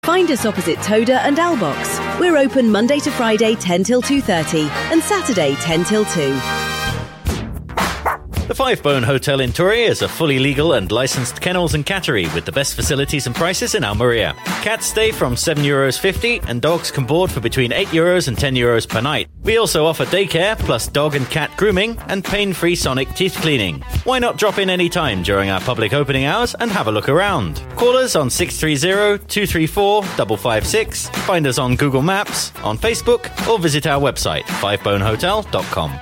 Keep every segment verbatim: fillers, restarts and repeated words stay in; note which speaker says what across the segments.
Speaker 1: Find us opposite Toda and Albox. We're open Monday to Friday ten till two thirty and Saturday ten till two.
Speaker 2: The Five Bone Hotel in Torre is a fully legal and licensed kennels and cattery with the best facilities and prices in Almeria. Cats stay from seven euros fifty and dogs can board for between eight euros and ten euros per night. We also offer daycare plus dog and cat grooming and pain-free sonic teeth cleaning. Why not drop in any time during our public opening hours and have a look around? Call us on six three zero, two three four, five five six, find us on Google Maps, on Facebook, or visit our website, five bone hotel dot com.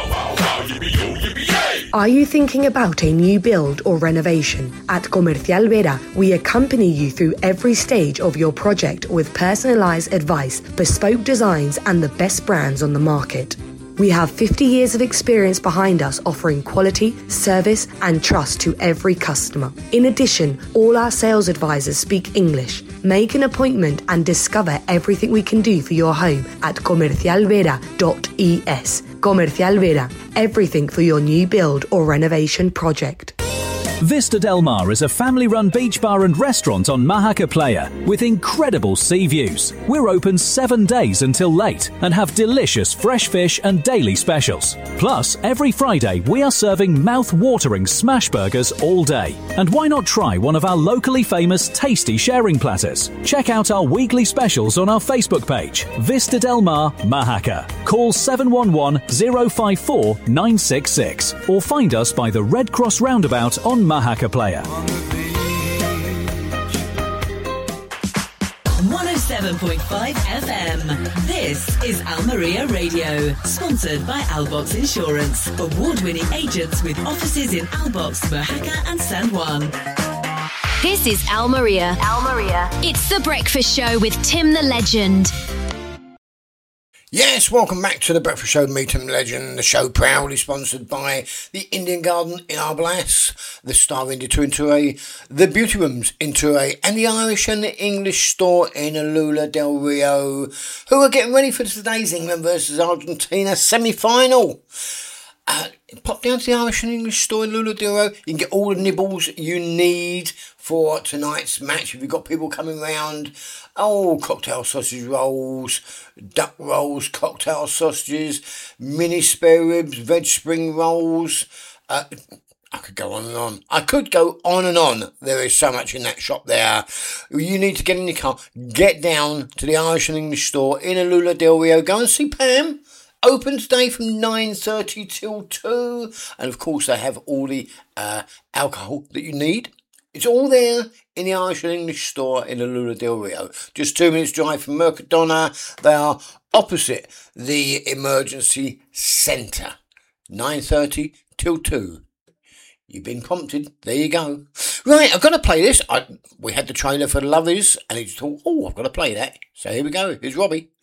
Speaker 3: Are you thinking about a new build or renovation? At Comercial Vera, we accompany you through every stage of your project with personalised advice, bespoke designs and the best brands on the market. We have fifty years of experience behind us offering quality, service and trust to every customer. In addition, all our sales advisors speak English. Make an appointment and discover everything we can do for your home at comercial vera dot e s. Comercial Vera, everything for your new build or renovation project.
Speaker 4: Vista Del Mar is a family-run beach bar and restaurant on Mahaca Playa with incredible sea views. We're open seven days until late and have delicious fresh fish and daily specials. Plus, every Friday we are serving mouth-watering smash burgers all day. And why not try one of our locally famous tasty sharing platters? Check out our weekly specials on our Facebook page, Vista Del Mar Mahaca. Call seven one one, zero five four, nine six six or find us by the Red Cross roundabout on Mahaca Playa.
Speaker 5: one oh seven point five F M. This is Almeria Radio, sponsored by Albox Insurance, award-winning agents with offices in Albox, Mahaca and San Juan.
Speaker 6: This is Almeria. Almeria. It's The Breakfast Show with Tim the Legend.
Speaker 7: Yes, welcome back to The Breakfast Show, me, Tim the Legend. The show proudly sponsored by the Indian Garden in Arblas, the Star India Tour in Torre, the Beauty Rooms in Torre, and the Irish and the English store in Alula del Rio, who are getting ready for today's England versus Argentina semi-final. Uh, pop down to the Irish and English store in Lula del Rio. You can get all the nibbles you need for tonight's match. If you've got people coming round, oh, cocktail sausage rolls, duck rolls, cocktail sausages, mini spare ribs, veg spring rolls. Uh, I could go on and on. I could go on and on. There is so much in that shop there. You need to get in your car, get down to the Irish and English store in Alula del Rio. Go and see Pam. Open today from nine thirty till two. And of course they have all the uh, alcohol that you need. It's all there in the Irish and English store in Alula del Rio. Just two minutes drive from Mercadona. They are opposite the emergency centre. nine thirty till two. You've been prompted. There you go. Right, I've got to play this. I, we had the trailer for The Lovers and he thought, oh, I've got to play that. So here we go. Here's Robbie.